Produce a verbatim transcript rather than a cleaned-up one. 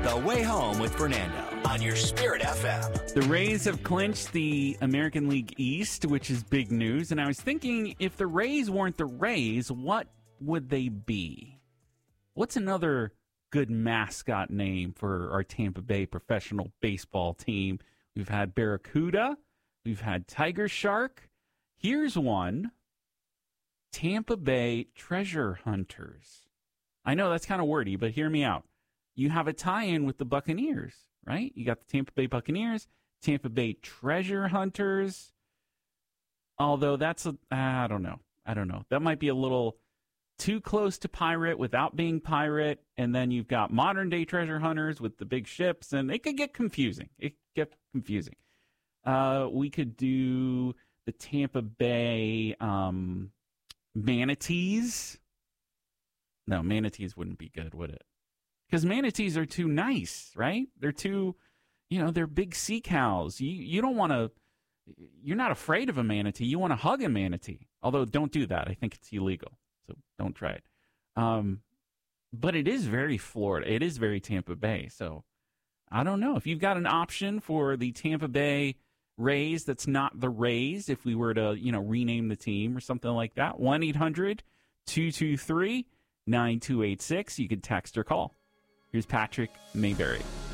The Way Home with Fernando on your Spirit F M. The Rays have clinched the American League East, which is big news. And I was thinking, if the Rays weren't the Rays, what would they be? What's another good mascot name for our Tampa Bay professional baseball team? We've had Barracuda. We've had Tiger Shark. Here's one. Tampa Bay Treasure Hunters. I know that's kind of wordy, but hear me out. You have a tie-in with the Buccaneers, right? You got the Tampa Bay Buccaneers, Tampa Bay Treasure Hunters. Although that's, a, I don't know. I don't know. That might be a little too close to pirate without being pirate. And then you've got modern-day treasure hunters with the big ships, and it could get confusing. It could get confusing. Uh, we could do the Tampa Bay um, Manatees. No, manatees wouldn't be good, would it? Because manatees are too nice, right? They're too, you know, they're big sea cows. You you don't want to, you're not afraid of a manatee. You want to hug a manatee. Although, don't do that. I think it's illegal. So don't try it. Um, but it is very Florida. It is very Tampa Bay. So I don't know. If you've got an option for the Tampa Bay Rays that's not the Rays, if we were to, you know, rename the team or something like that, one eight hundred two two three nine two eight six. You could text or call. Here's Patrick Mayberry.